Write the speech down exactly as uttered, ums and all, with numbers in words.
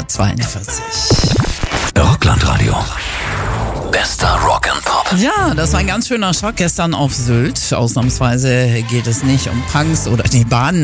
zweiundvierzig. Rockland-Radio. Bester Rock and Pop. Ja, das war ein ganz schöner Schock gestern auf Sylt. Ausnahmsweise geht es nicht um Punks oder die Bahn.